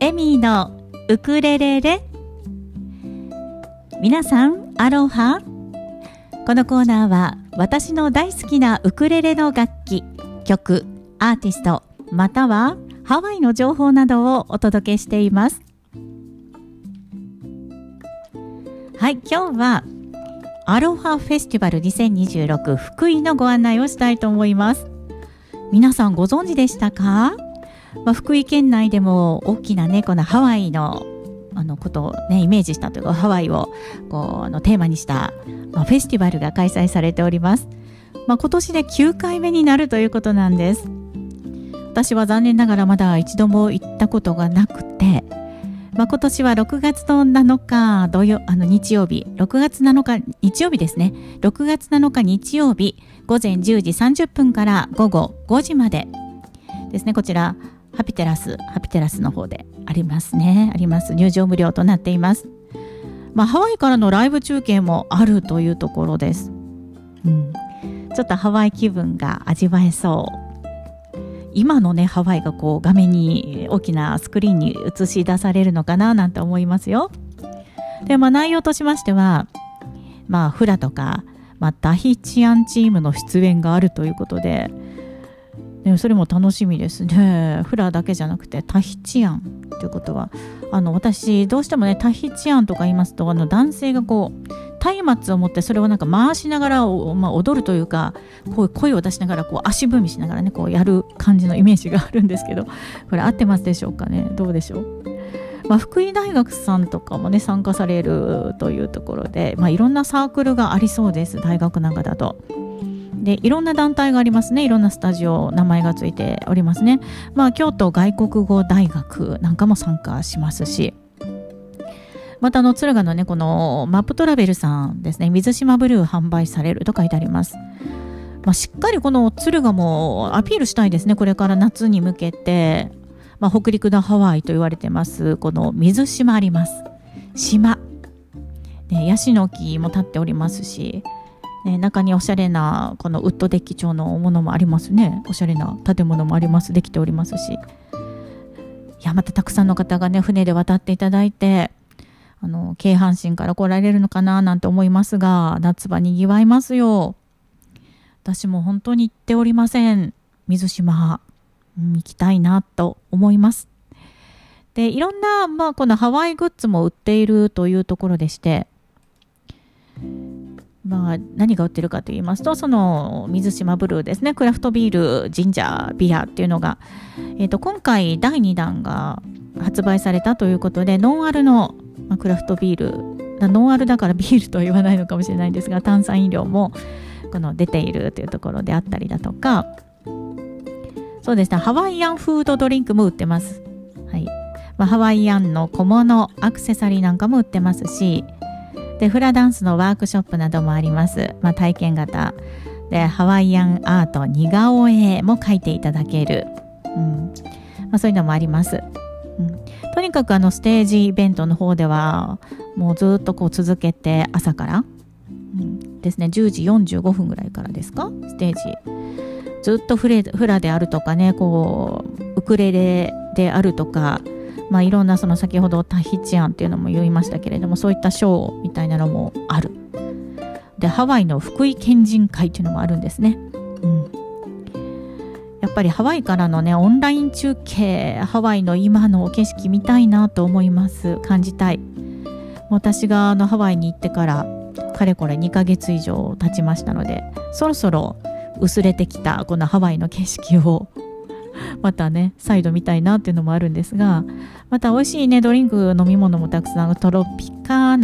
エミーのウクレレレ。皆さんアロハ。このコーナーは私の大好きなウクレレの楽器、曲、アーティストまたはハワイの情報などをお届けしています。はい、今日はアロハフェスティバル2026福井のご案内をしたいと思います。皆さんご存知でしたか？福井県内でも大きなね、このハワイのことをねイメージしたというか、ハワイをこうテーマにした、フェスティバルが開催されております。今年で9回目になるということなんです。私は残念ながらまだ一度も行ったことがなくて、今年は6月の7日日曜日、6月7日日曜日ですね。6月7日日曜日午前10時30分から午後5時までですね。こちらハピテラスの方でありますね。入場無料となっています。ハワイからのライブ中継もあるというところです。ちょっとハワイ気分が味わえそう。今のねハワイがこう画面に大きなスクリーンに映し出されるのかななんて思いますよ。で、内容としましてはフラとか、タヒチアンチームの出演があるということで、それも楽しみですね。フラだけじゃなくてタヒチアンということは、私どうしてもねタヒチアンとか言いますと、男性がこう松明を持ってそれを回しながら、踊るというか、こう声を出しながらこう足踏みしながらねこうやる感じのイメージがあるんですけど、これ合ってますでしょうかね。どうでしょう。福井大学さんとかもね参加されるというところで、いろんなサークルがありそうです。大学なんかだと。で、いろんな団体がありますね。いろんなスタジオ名前がついておりますね。京都外国語大学なんかも参加しますし、また敦賀のねこのマップトラベルさんですね、水島ブルー販売されると書いてあります。しっかりこの敦賀もアピールしたいですね。これから夏に向けて、北陸のハワイと言われてますこの水島あります。島でヤシの木も立っておりますし、中におしゃれなこのウッドデッキ調のものもありますね。おしゃれな建物もあります。できておりますし、またたくさんの方がね船で渡っていただいて、京阪神から来られるのかななんて思いますが、夏場にぎわいますよ。私も本当に行っておりません。水島、行きたいなと思います。で、いろんな、このハワイグッズも売っているというところでして、何が売ってるかと言いますと、その水島ブルーですね、クラフトビールジンジャービアっていうのが、今回第2弾が発売されたということで、ノンアルの、クラフトビール、ノンアルだからビールとは言わないのかもしれないんですが、炭酸飲料もこの出ているというところであったりだとか、そうですね、ハワイアンフードドリンクも売ってます。はい。ハワイアンの小物アクセサリーなんかも売ってますし、でフラダンスのワークショップなどもあります。体験型でハワイアンアート似顔絵も描いていただける、そういうのもあります。とにかくステージイベントの方ではもうずっとこう続けて、朝から、ですね、10時45分ぐらいからですか、ステージずっとフラであるとかね、こうウクレレであるとか、いろんなその先ほどタヒチアンっていうのも言いましたけれども、そういったショーみたいなのもある。で、ハワイの福井県人会っていうのもあるんですね。やっぱりハワイからのねオンライン中継、ハワイの今の景色見たいなと思います。感じたい。私がハワイに行ってからかれこれ2ヶ月以上経ちましたので、そろそろ薄れてきたこのハワイの景色をまたね再度見たいなっていうのもあるんですが、また美味しいねドリンク、飲み物もたくさん、トロピカ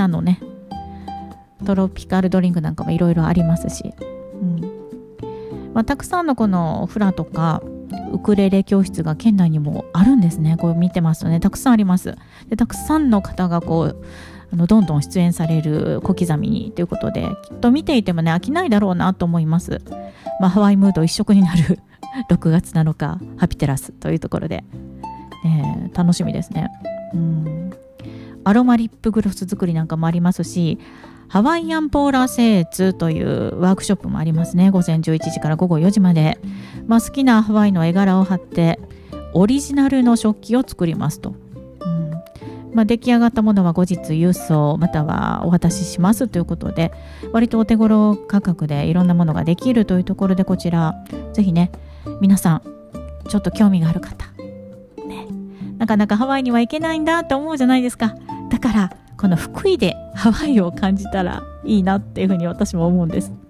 ルドリンクなんかもいろいろありますし、たくさんのこのフラとかウクレレ教室が県内にもあるんですね。こう見てますとね、たくさんあります。で、たくさんの方がこうどんどん出演される小刻みにということで、きっと見ていてもね飽きないだろうなと思います。ハワイムード一色になる6月7日ハピテラスというところで、楽しみですね。アロマリップグロス作りなんかもありますし、ハワイアンポーラーセーツというワークショップもありますね。午前11時から午後4時まで、好きなハワイの絵柄を貼ってオリジナルの食器を作りますと、 出来上がったものは後日郵送またはお渡ししますということで、割とお手頃価格でいろんなものができるというところで、こちらぜひね、皆さんちょっと興味がある方、ね、なかなかハワイには行けないんだと思うじゃないですか。だからこの福井でハワイを感じたらいいなっていうふうに私も思うんです。